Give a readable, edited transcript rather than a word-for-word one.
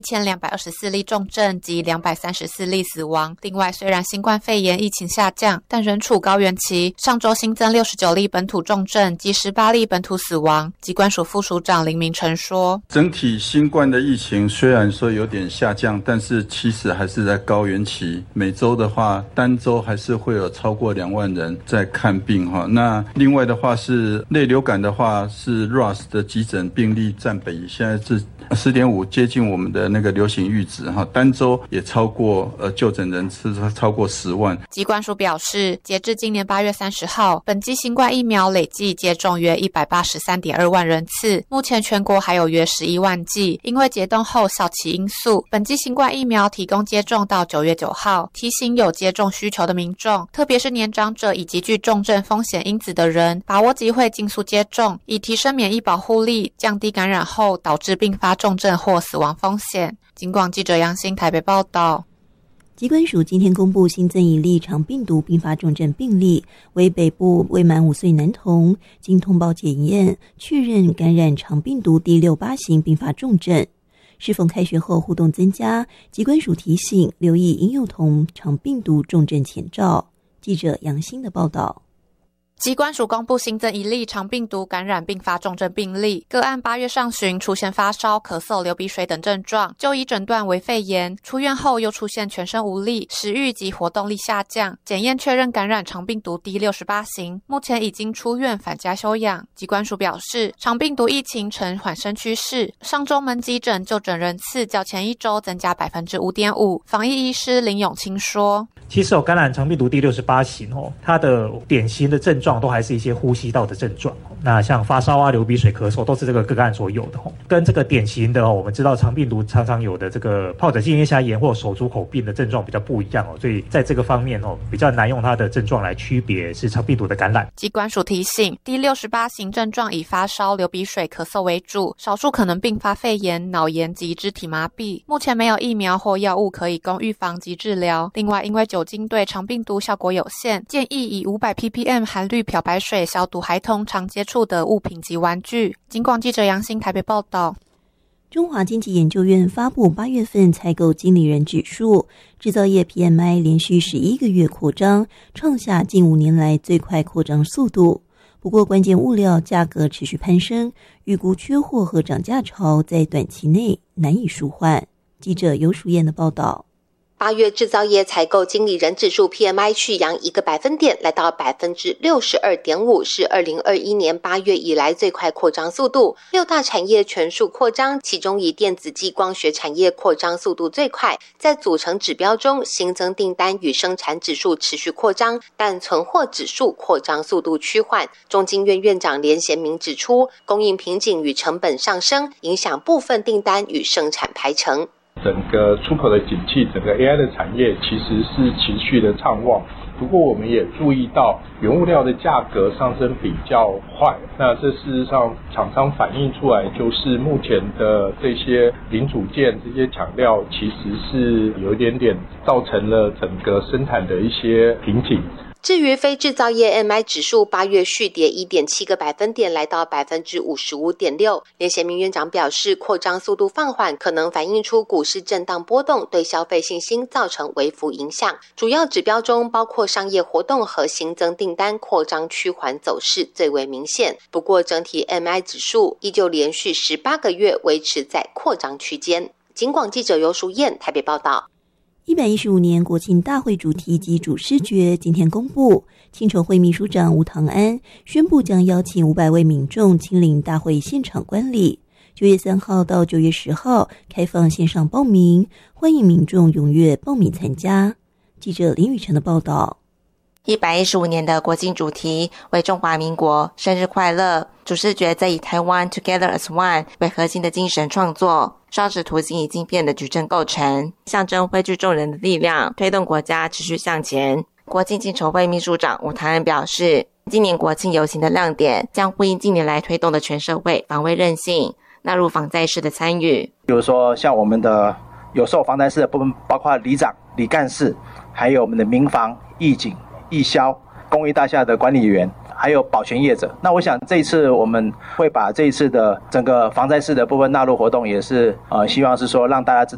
1224例重症及234例死亡。另外，虽然新冠肺炎疫情下降，但仍处高原期。上周新增69例本土重症及18例本土死亡。疾管署副署长林明成说， 整体新冠的疫情虽然说有点下降，但是其实还是在高原期。每周的话，单周还是会有超过2万人在看病。那另外的话是类流感的话，是 RAS 的急诊病例占比现在是10.5，接近我们的那个流行阈值，单周也超过就诊人次超过10万。 疾管署表示，截至今年8月30号，本季新冠疫苗累计接种约183.2万人次，目前全国还有约11万剂。因为解冻后效期因素，本季新冠疫苗提供接种到9月9号，提醒有接种需求的民众，特别是年长者以及具重症风险因子的人，把握机会尽速接种，以提升免疫保护力，降低感染后导致并发重症或死亡风险。警广记者杨欣台北报道。 疾管署今天公布新增一例肠病毒并发重症病例，为北部未满5岁男童，经通报检验确认感染肠病毒第68型并发重症。适逢开学后互动增加，疾管署提醒留意婴幼童肠病毒重症前兆。记者杨欣的报道。 疾管署公布新增一例肠病毒感染并发重症病例，个案8月上旬出现发烧、咳嗽、流鼻水等症状，就医诊断为肺炎，出院后又出现全身无力、食欲及活动力下降，检验确认感染肠病毒第68型，目前已经出院返家休养。疾管署表示，肠病毒疫情呈缓升趋势，上周门急诊就诊人次较前一周增加 5.5%。防疫医师林永清说， 其实感染肠病毒第68型它的典型的症状都还是一些呼吸道的症状，那像发烧啊、流鼻水、咳嗽都是这个个案所有的，跟这个典型的我们知道肠病毒常常有的这个疱疹性咽峡炎或手足口病的症状比较不一样，所以在这个方面比较难用它的症状来区别是肠病毒的感染。 疾管署提醒，第68型症状以发烧、流鼻水、咳嗽为主，少数可能并发肺炎、脑炎及肢体麻痹，目前没有疫苗或药物可以供预防及治疗。另外，因为酒精对肠病毒效果有限，建议以500 ppm 含氯漂白水消毒孩童常接触的物品及玩具。警广记者杨欣台北报道。 中华经济研究院发布8月份采购经理人指数，制造业 PMI 连续11个月扩张，创下近5年来最快扩张速度。不过关键物料价格持续攀升，预估缺货和涨价潮在短期内难以舒缓。记者游淑燕的报道。 8月制造业采购经理人指数 PMI 续扬1个百分点，来到 62.5%， 是2021年8月以来最快扩张速度。6大产业全数扩张，其中以电子及光学产业扩张速度最快。在组成指标中，新增订单与生产指数持续扩张，但存货指数扩张速度趋缓。中经院院长连贤明指出，供应瓶颈与成本上升，影响部分订单与生产排程。 整个出口的景气，整个 AI 的产业其实是持续的畅旺，不过我们也注意到原物料的价格上升比较快，那这事实上厂商反映出来就是目前的这些零组件、这些抢料其实是有一点点造成了整个生产的一些瓶颈。 至于非制造业 MI 指数8月续跌 1.7个百分点，来到 55.6%。连贤明院长表示，扩张速度放缓可能反映出股市震荡波动对消费信心造成微幅影响。主要指标中包括商业活动和新增订单扩张趋缓走势最为明显。不过整体 MI 指数依旧连续18个月维持在扩张区间。警广记者游淑燕台北报道。 115年国庆大会主题及主视觉今天公布，庆筹会秘书长吴唐安宣布将邀请500位民众亲临大会现场观礼。9月3号到9月10号开放线上报名，欢迎民众踊跃报名参加。记者林雨辰的报道。 115年的国庆主题为中华民国生日快乐，主视觉则以台湾 Together as One 为核心的精神创作，双指图形以镜片的矩阵构成，象征汇聚众人的力量，推动国家持续向前。国庆庆筹会秘书长吴唐安表示，今年国庆游行的亮点将呼应近年来推动的全社会防卫韧性，纳入防灾式的参与。 比如说像我们的有受防灾式的部分，包括里长、里干事，还有我们的民防、义警、义消、公益大厦的管理员，还有保全业者。那我想这一次我们会把这一次的整个防灾式的部分纳入活动，也是希望是说让大家知